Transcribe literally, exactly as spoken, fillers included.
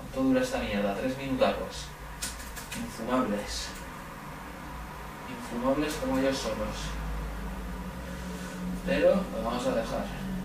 ¿Cuánto dura esta mierda? Tres minutacos. Infumables. Infumables como ellos solos. Pero lo vamos a dejar.